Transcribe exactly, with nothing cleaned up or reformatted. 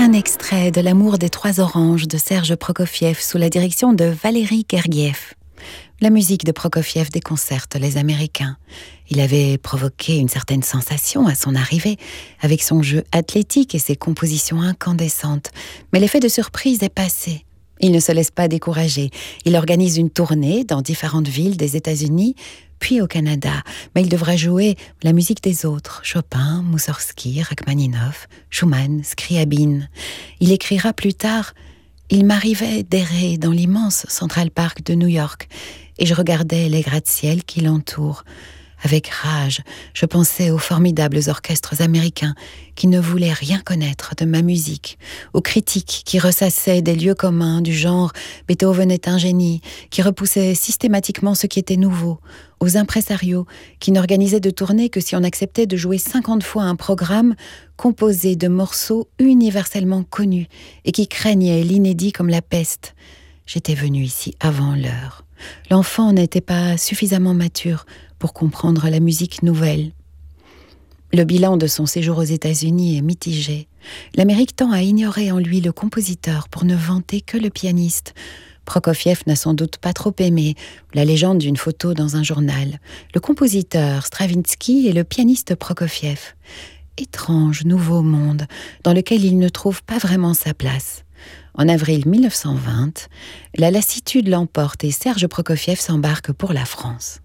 Un extrait de L'amour des trois oranges de Serge Prokofiev sous la direction de Valéry Gergiev. La musique de Prokofiev déconcerte les Américains. Il avait provoqué une certaine sensation à son arrivée, avec son jeu athlétique et ses compositions incandescentes. Mais l'effet de surprise est passé. Il ne se laisse pas décourager. Il organise une tournée dans différentes villes des États-Unis, puis au Canada. Mais il devra jouer la musique des autres, Chopin, Moussorgsky, Rachmaninoff, Schumann, Scriabine. Il écrira plus tard « Il m'arrivait d'errer dans l'immense Central Park de New York et je regardais les gratte-ciels qui l'entourent. Avec rage, je pensais aux formidables orchestres américains qui ne voulaient rien connaître de ma musique, aux critiques qui ressassaient des lieux communs du genre « Beethoven est un génie », qui repoussaient systématiquement ce qui était nouveau, aux impresarios qui n'organisaient de tournées que si on acceptait de jouer cinquante fois un programme composé de morceaux universellement connus et qui craignaient l'inédit comme la peste. J'étais venue ici avant l'heure. L'enfant n'était pas suffisamment mature pour comprendre la musique nouvelle. Le bilan de son séjour aux États-Unis est mitigé. L'Amérique tend à ignorer en lui le compositeur pour ne vanter que le pianiste. Prokofiev n'a sans doute pas trop aimé la légende d'une photo dans un journal. Le compositeur Stravinsky et le pianiste Prokofiev. Étrange nouveau monde dans lequel il ne trouve pas vraiment sa place. En avril mille neuf cent vingt, la lassitude l'emporte et Serge Prokofiev s'embarque pour la France.